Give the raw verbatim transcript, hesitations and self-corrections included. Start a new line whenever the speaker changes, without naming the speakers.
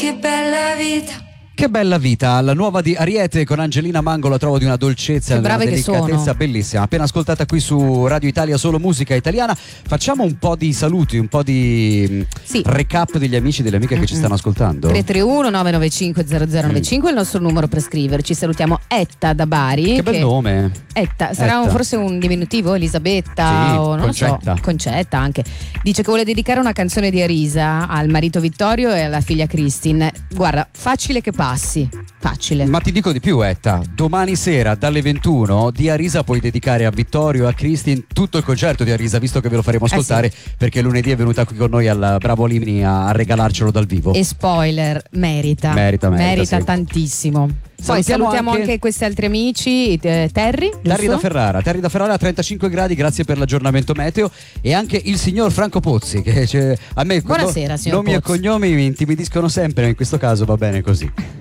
Che bella vita.
Che bella vita, la nuova di Ariete con Angelina Mango la trovo di una dolcezza e una delicatezza bellissima, appena ascoltata qui su Radio Italia, solo musica italiana. Facciamo un po' di saluti, un po' di sì. recap degli amici e delle amiche mm-hmm. che ci stanno ascoltando.
tre tre uno nove nove cinque zero zero nove cinque mm. è il nostro numero per scriverci. Salutiamo Etta da Bari.
Che, che bel nome.
Etta, sarà
Etta.
Un, forse un diminutivo, Elisabetta
sì,
o non
Concetta.
lo so, Concetta anche. Dice che vuole dedicare una canzone di Arisa al marito Vittorio e alla figlia Christine. Guarda, facile che passi. Facile.
Ma ti dico di più, Etta, domani sera dalle ventuno di Arisa puoi dedicare a Vittorio e a Christine tutto il concerto di Arisa, visto che ve lo faremo ascoltare, eh sì. perché lunedì è venuta qui con noi al Bravo Limini a regalarcelo dal vivo.
E spoiler, merita
merita, merita,
merita
sì.
tantissimo. Poi salutiamo, salutiamo anche... anche questi altri amici, eh, Terry giusto?
Terry da Ferrara Terry da Ferrara a trentacinque gradi, grazie per l'aggiornamento meteo. E anche il signor Franco Pozzi che a me
buonasera,
no,
signor
nomi
Pozzi.
e cognomi mi intimidiscono sempre, in questo caso va bene così.